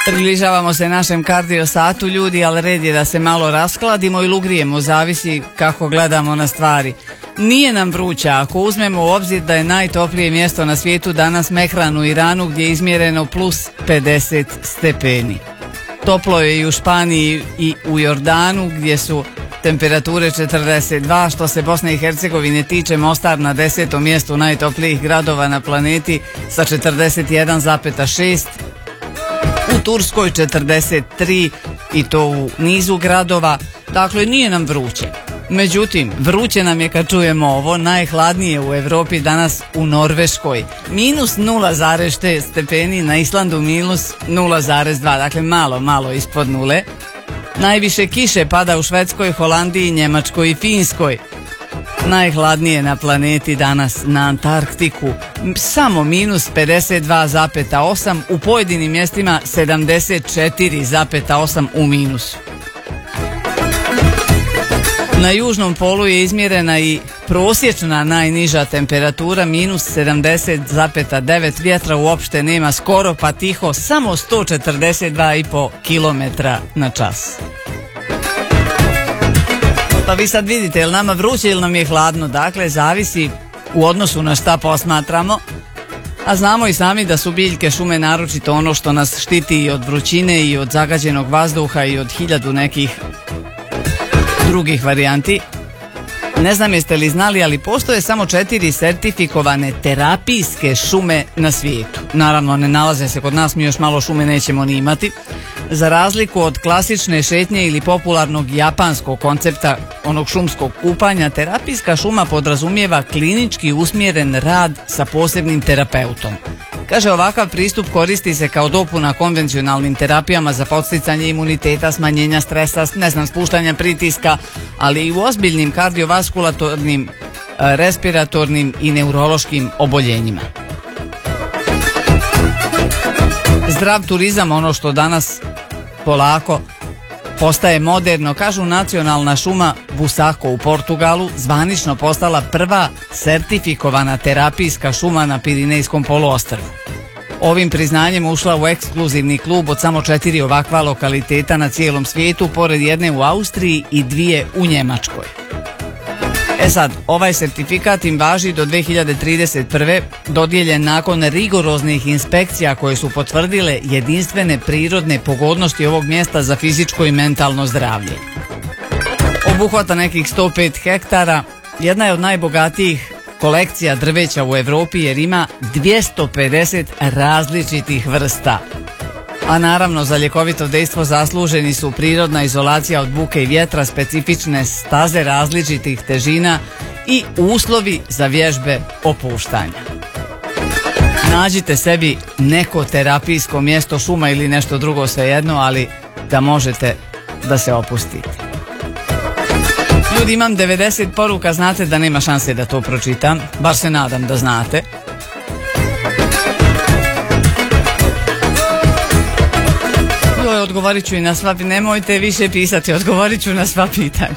Približavamo se našem kardio satu, ljudi, ali red je da se malo raskladimo ili ugrijemo, zavisi kako gledamo na stvari. Nije nam vruća ako uzmemo u obzir da je najtoplije mjesto na svijetu danas Mehran u Iranu, gdje je izmjereno plus 50 stepeni. Toplo je i u Španiji i u Jordanu, gdje su temperature 42. Što se Bosne i Hercegovine tiče, Mostar na 10. mjestu najtoplijih gradova na planeti sa 41,6. U Turskoj 43 i to u nizu gradova. Dakle, nije nam vruće. Međutim, vruće nam je kad čujemo ovo. Najhladnije u Europi danas u Norveškoj. Minus 0,6 stepeni, na Islandu minus 0,2. Dakle, malo ispod nule. Najviše kiše pada u Švedskoj, Holandiji, Njemačkoj i Finskoj. Najhladnije na planeti danas na Antarktiku, samo minus 52,8, u pojedinim mjestima 74,8 u minusu. Na južnom polu je izmjerena i prosječna najniža temperatura, minus 70,9, vjetra uopšte nema, skoro pa tiho, samo 142,5 km na čas. Pa vi sad vidite, je li nama vruće ili nam je hladno, dakle zavisi u odnosu na šta posmatramo, a znamo i sami da su biljke, šume naročito ono što nas štiti i od vrućine i od zagađenog vazduha i od 1000 nekih drugih varijanti. Ne znam jeste li znali, ali postoje samo 4 sertifikovane terapijske šume na svijetu. Naravno, ne nalaze se kod nas, mi još malo šume nećemo ni imati. Za razliku od klasične šetnje ili popularnog japanskog koncepta onog šumskog kupanja, terapijska šuma podrazumijeva klinički usmjeren rad sa posebnim terapeutom. Kaže, ovakav pristup koristi se kao dopuna konvencionalnim terapijama za podsticanje imuniteta, smanjenja stresa, spuštanja pritiska, ali i u ozbiljnim kardiovaskularnim, respiratornim i neurološkim oboljenjima. Zdrav turizam, ono što danas polako postaje moderno, kažu nacionalna šuma Busako u Portugalu zvanično postala prva sertifikovana terapijska šuma na Pirinejskom poluostrvu. Ovim priznanjem ušla u ekskluzivni klub od samo 4 ovakva lokaliteta na cijelom svijetu, pored jedne u Austriji i 2 u Njemačkoj. E sad, ovaj sertifikat im važi do 2031. dodijeljen nakon rigoroznih inspekcija koje su potvrdile jedinstvene prirodne pogodnosti ovog mjesta za fizičko i mentalno zdravlje. Obuhvata nekih 105 hektara, jedna je od najbogatijih kolekcija drveća u Europi jer ima 250 različitih vrsta. A naravno, za ljekovito dejstvo zasluženi su prirodna izolacija od buke i vjetra, specifične staze različitih težina i uslovi za vježbe opuštanja. Nađite sebi neko terapijsko mjesto, šuma ili nešto drugo, svejedno, ali da možete da se opustite. Ljudi, imam 90 poruka, znate da nema šanse da to pročitam, bar se nadam da znate. Odgovorit ću i na sva, nemojte više pisati, odgovorit ću na sva pitanja.